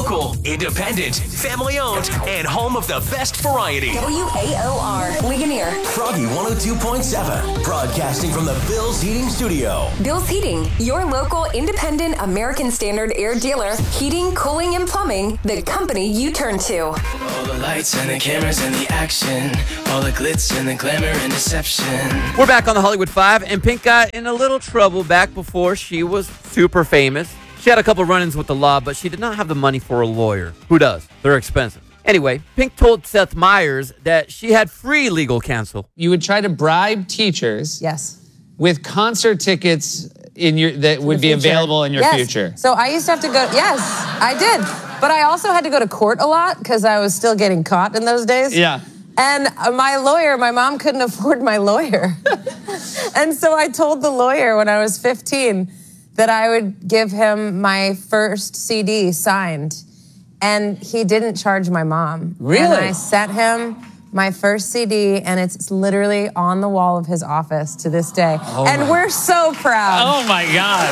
Local, independent, family-owned, and home of the best variety. WAOR, Ligonier. Froggy 102.7, broadcasting from the Bill's Heating Studio. Bill's Heating, your local independent American Standard air dealer. Heating, cooling, and plumbing, the company you turn to. All the lights and the cameras and the action. All the glitz and the glamour and deception. We're back on the Hollywood 5, and Pink got in a little trouble back before she was super famous. She had a couple run-ins with the law, but she did not have the money for a lawyer. Who does? They're expensive. Anyway, Pink told Seth Meyers that she had free legal counsel. You would try to bribe teachers with concert tickets that would be available in your future. So I used to have to go, yes, I did. But I also had to go to court a lot because I was still getting caught in those days. Yeah. And my lawyer, my mom couldn't afford my lawyer. And so I told the lawyer when I was 15 that I would give him my first CD signed. And he didn't charge my mom. Really? And I sent him my first CD, and it's literally on the wall of his office to this day. And we're so proud. Oh, my God.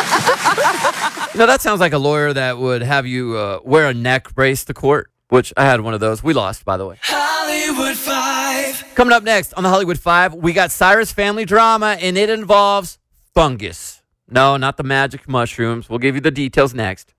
That sounds like a lawyer that would have you wear a neck brace to court, which I had one of those. We lost, by the way. Hollywood 5. Coming up next on the Hollywood 5, we got Cyrus family drama, and it involves fungus. No, not the magic mushrooms. We'll give you the details next.